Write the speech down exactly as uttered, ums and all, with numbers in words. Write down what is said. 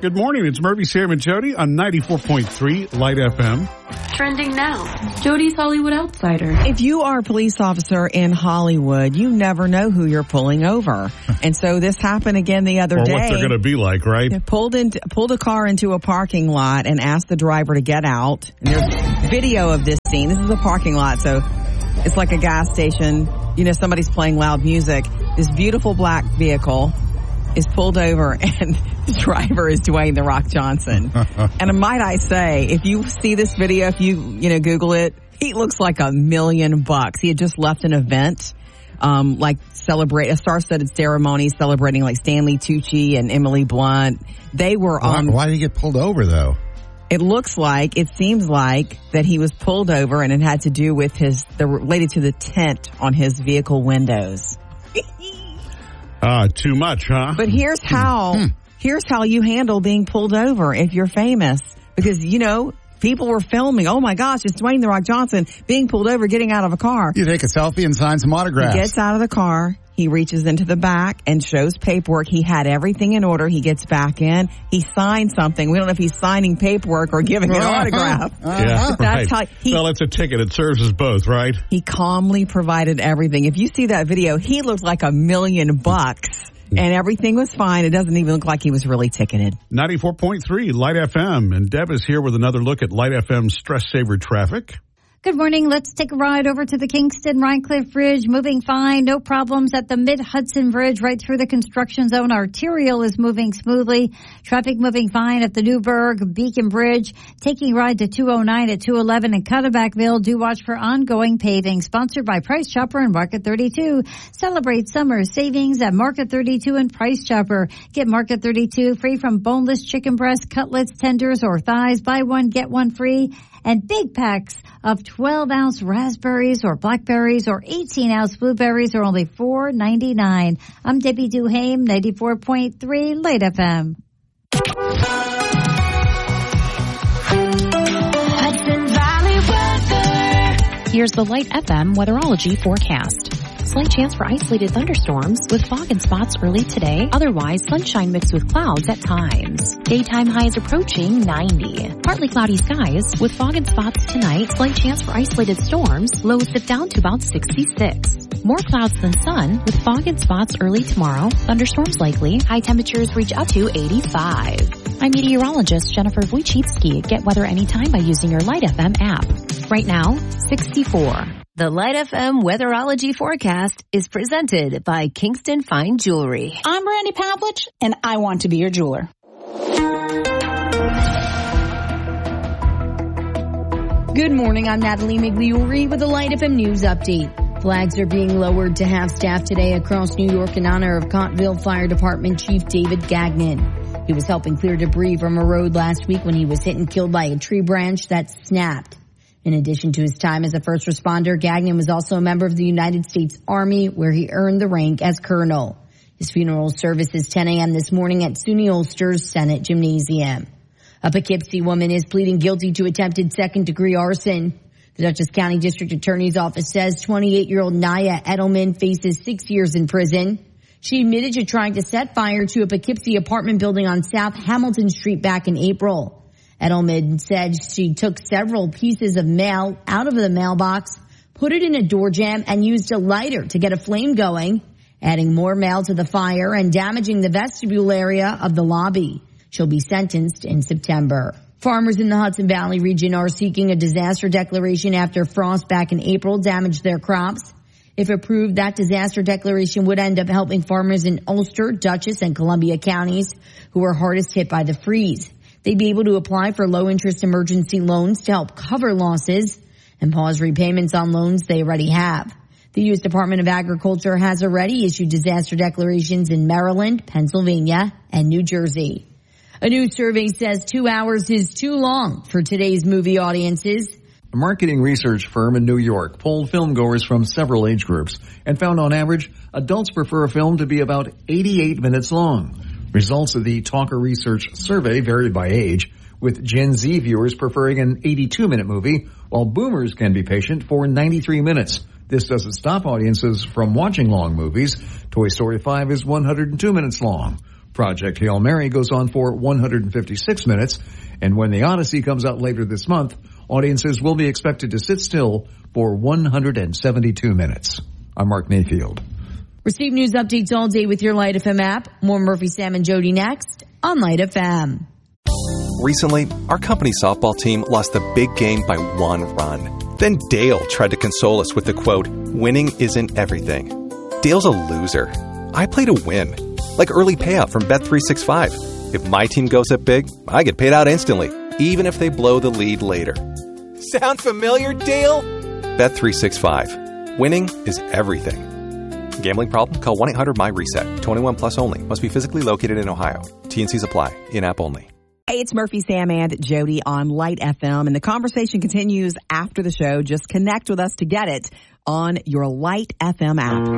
Good morning. It's Murphy, Sam, and Jody on ninety-four point three Light F M. Trending now. Jody's Hollywood Outsider. If you are a police officer in Hollywood, you never know who you're pulling over. And so this happened again the other or day. Or what they're going to be like, right? They pulled, into, pulled a car into a parking lot and asked the driver to get out. And there's video of this scene. This is a parking lot, so it's like a gas station. You know, somebody's playing loud music. This beautiful black vehicle is pulled over, and the driver is Dwayne The Rock Johnson. And might I say, if you see this video, if you, you know, Google it, he looks like a million bucks. He had just left an event, um, like celebrate a star-studded ceremony celebrating like Stanley Tucci and Emily Blunt. They were why, on. Why did he get pulled over though? It looks like, it seems like that he was pulled over, and it had to do with his, the related to the tint on his vehicle windows. Uh, too much, huh? But here's how, here's how you handle being pulled over if you're famous. Because, you know, people were filming, oh my gosh, it's Dwayne The Rock Johnson being pulled over, getting out of a car. You take a selfie and sign some autographs. He gets out of the car. He reaches into the back and shows paperwork. He had everything in order. He gets back in. He signs something. We don't know if he's signing paperwork or giving an Uh-huh. autograph. Uh-huh. Yeah, That's right. how he, well, it's a ticket. It serves as both, right? he calmly provided everything. If you see that video, he looked like a million bucks. And everything was fine. It doesn't even look like he was really ticketed. ninety-four point three Light F M. And Deb is here with another look at Light F M's stress saver traffic. Good morning. Let's take a ride over to the Kingston Rhine Cliff Bridge. Moving fine. No problems at the Mid-Hudson Bridge right through the construction zone. Arterial is moving smoothly. Traffic moving fine at the Newburgh Beacon Bridge. Taking a ride to two oh nine at two eleven in Cutterbackville. Do watch for ongoing paving. Sponsored by Price Chopper and Market thirty-two. Celebrate summer savings at Market thirty-two and Price Chopper. Get Market thirty-two free from boneless chicken breast, cutlets, tenders, or thighs. Buy one, get one free. And big packs of twelve ounce raspberries or blackberries or eighteen ounce blueberries are only four ninety-nine. I'm Debbie Duhame, ninety-four point three Light F M. Hudson Valley weather. Here's the Light F M weatherology forecast. Slight chance for isolated thunderstorms with fog and spots early today. Otherwise, sunshine mixed with clouds at times. Daytime highs approaching ninety. Partly cloudy skies with fog and spots tonight. Slight chance for isolated storms. Lows dip down to about sixty-six. More clouds than sun with fog and spots early tomorrow. Thunderstorms likely. High temperatures reach up to eighty-five. I'm meteorologist Jennifer Wojcicki. Get weather anytime by using your Light F M app. Right now, sixty-four. The Light F M weatherology forecast is presented by Kingston Fine Jewelry. I'm Randy Pavlich, and I want to be your jeweler. Good morning, I'm Natalie Migliori with the Light F M News Update. Flags are being lowered to half-staff today across New York in honor of Contville Fire Department Chief David Gagnon. He was helping clear debris from a road last week when he was hit and killed by a tree branch that snapped. In addition to his time as a first responder, Gagnon was also a member of the United States Army, where he earned the rank as colonel. His funeral service is ten a.m. this morning at SUNY Ulster's Senate Gymnasium. A Poughkeepsie woman is pleading guilty to attempted second-degree arson. The Dutchess County District Attorney's Office says twenty-eight-year-old Naya Edelman faces six years in prison. She admitted to trying to set fire to a Poughkeepsie apartment building on South Hamilton Street back in April. Edelman said she took several pieces of mail out of the mailbox, put it in a door jamb, and used a lighter to get a flame going, adding more mail to the fire and damaging the vestibule area of the lobby. She'll be sentenced in September. Farmers in the Hudson Valley region are seeking a disaster declaration after frost back in April damaged their crops. If approved, that disaster declaration would end up helping farmers in Ulster, Dutchess, and Columbia counties who were hardest hit by the freeze. They'd be able to apply for low-interest emergency loans to help cover losses and pause repayments on loans they already have. The U S Department of Agriculture has already issued disaster declarations in Maryland, Pennsylvania, and New Jersey. A new survey says two hours is too long for today's movie audiences. A marketing research firm in New York polled filmgoers from several age groups and found on average adults prefer a film to be about eighty-eight minutes long. Results of the Talker Research survey varied by age, with Gen Z viewers preferring an eighty-two minute movie, while boomers can be patient for ninety-three minutes. This doesn't stop audiences from watching long movies. Toy Story five is one hundred two minutes long. Project Hail Mary goes on for one hundred fifty-six minutes, and when The Odyssey comes out later this month, audiences will be expected to sit still for one hundred seventy-two minutes. I'm Mark Mayfield. Receive news updates all day with your Light F M app. More Murphy, Sam, and Jody next on Light F M. Recently, our company softball team lost the big game by one run. Then Dale tried to console us with the quote, "Winning isn't everything." Dale's a loser. I play to win. Like early payout from Bet three sixty-five. If my team goes up big, I get paid out instantly, even if they blow the lead later. Sound familiar, Dale? Bet three sixty-five. Winning is everything. Gambling problem? Call one eight hundred M Y reset. twenty-one plus only. Must be physically located in Ohio. T and Cs apply. In-app only. Hey, it's Murphy, Sam, and Jody on Light F M, and the conversation continues after the show. Just connect with us to get it on your Light F M app.